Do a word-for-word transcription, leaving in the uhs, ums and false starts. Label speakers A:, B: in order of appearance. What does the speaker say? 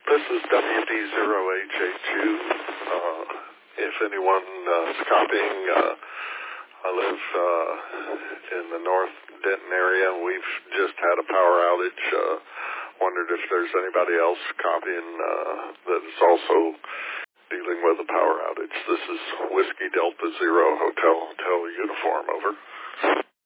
A: This is W D zero H A two. Uh, if anyone uh, is copying, uh, I live uh, in the North Denton area. We've just had a power outage. Uh, wondered if there's anybody else copying uh, that is also dealing with a power outage. This is Whiskey Delta Zero Hotel Hotel Uniform, over.